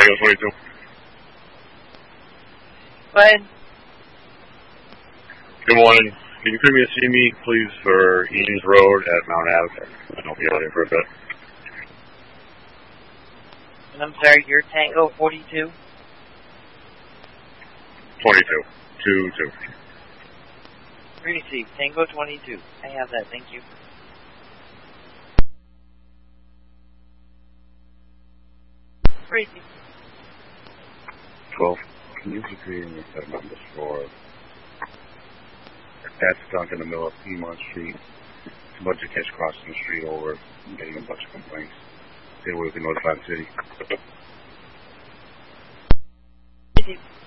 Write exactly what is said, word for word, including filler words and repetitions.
Tango twenty-two. Go ahead. Good morning. Can you come in and see me, please, for Eames Road at Mount Adams? I don't be out here for a bit. And I'm sorry, you're Tango forty-two? twenty-two. Two, two. Receive. Tango twenty-two. I have that. Thank you. Receive. twelve. Can you agree on the set of numbers for that's stuck in the middle of Piedmont Street? A bunch of kids crossing the street over and getting a bunch of complaints. They will be notified the city. Receive.